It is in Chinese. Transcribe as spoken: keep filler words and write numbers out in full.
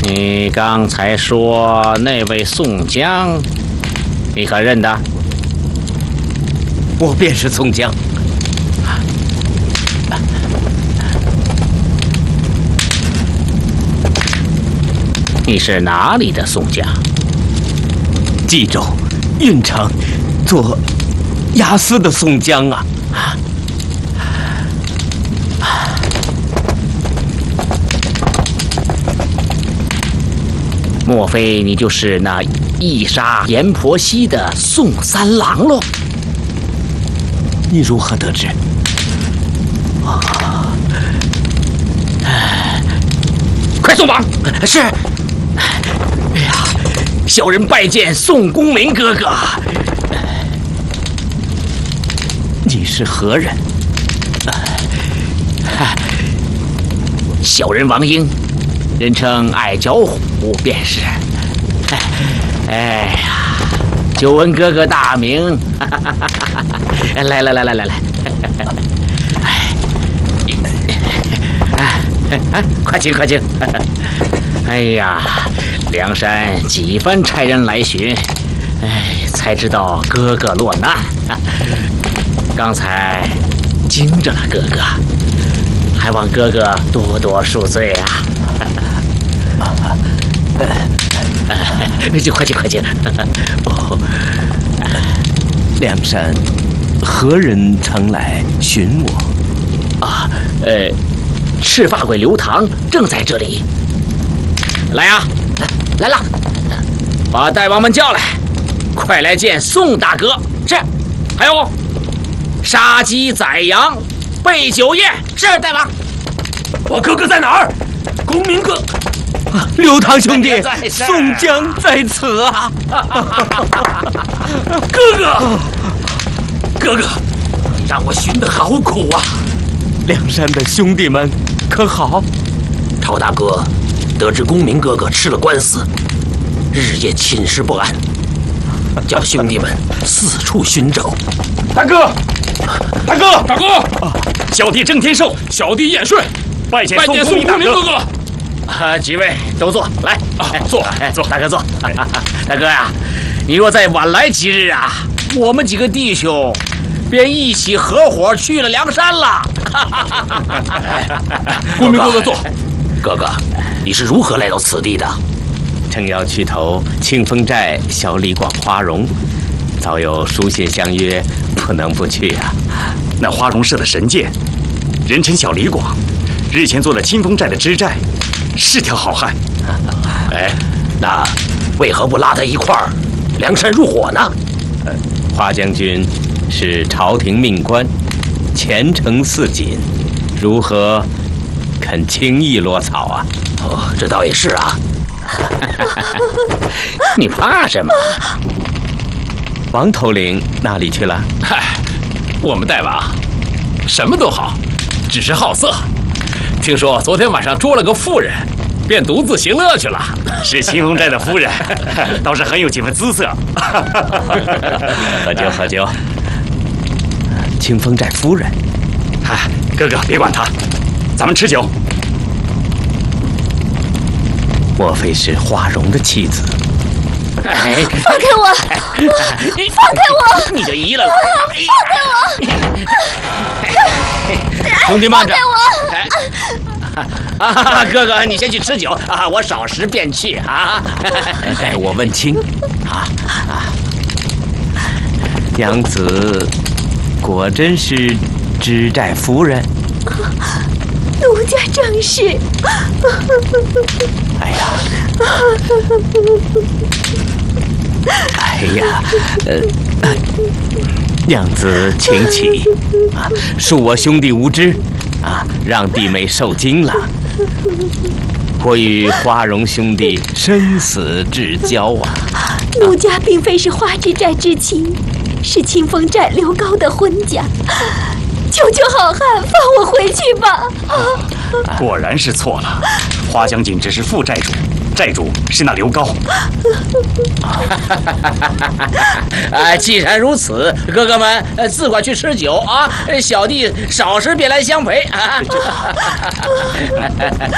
你刚才说那位宋江，你可认得？ 我便是宋江。 你是哪里的宋江？ 冀州郓城做押司的宋江啊！ 莫非你就是那义杀阎婆惜的宋三郎喽？ 你如何得知？啊！ 快送榜！ 是。哎呀，小人拜见宋公明哥哥。你是何人？ 小人王英，人称矮脚虎，便是。哎呀，久闻哥哥大名，来来来来来来，哎，快请快请。哎呀，梁山几番差人来寻，哎，才知道哥哥落难。刚才惊着了哥哥，还望哥哥多多恕罪啊！就快请快请。 哦，梁山何人曾来寻我？ 啊，呃，赤发鬼刘唐正在这里。来呀、啊，来了，把大王们叫来，快来见宋大哥。是，还有杀鸡宰羊备酒宴。是，大王。 我哥哥在哪儿？公明哥。 啊，刘唐兄弟，宋江在此啊！ 哥哥，哥哥，你让我寻得好苦啊！ 梁山的兄弟们可好？ 陶大哥得知公明哥哥吃了官司，日夜寝食不安，叫兄弟们四处寻找。 大哥，大哥，大哥，小弟郑天寿，小弟燕顺，拜见宋公明哥哥。 啊，几位都坐，来， 啊，坐， 哎， 坐， 大哥坐。大哥呀、啊，你若再晚来几日啊，我们几个弟兄便一起合伙去了梁山了。 公明哥哥坐。 哥哥，你是如何来到此地的？ 正要去投清风寨小李广花荣，早有书信相约，不能不去啊。 那花荣社的神剑，人称小李广，日前做了清风寨的支寨，是条好汉。 哎，那为何不拉他一块儿梁山入伙呢？ 呃，花将军是朝廷命官，前程似锦，如何肯轻易落草啊？ 哦，这倒也是啊。 你怕什么？ 王头领哪里去了？ 嗨，我们大王什么都好，只是好色。听说昨天晚上捉了个妇人，便独自行乐去了。是清风寨的夫人，倒是很有几分姿色。 喝酒喝酒。清风寨夫人， 嗨，哥哥别管他，咱们吃酒。 莫非是花荣的妻子？ 哎， 放开我！放开我！ 你就依了。 放开我！兄弟慢着！ 放开我！啊，哥哥，你先去吃酒啊，我少时便去啊。 待我问清。啊啊！娘子果真是知寨夫人？ 奴家正是。 哎呀！哎呀，呃，娘子请起啊！恕我兄弟无知啊，让弟妹受惊了。我与花荣兄弟生死至交啊！ 奴家并非是花之寨之妻，是清风寨刘高的婚家。求求好汉放我回去吧！ 啊、果然是错了，花将军只是副寨主，寨主是那刘高。 啊，既然如此，哥哥们呃自管去吃酒啊，小弟少时便来相陪啊。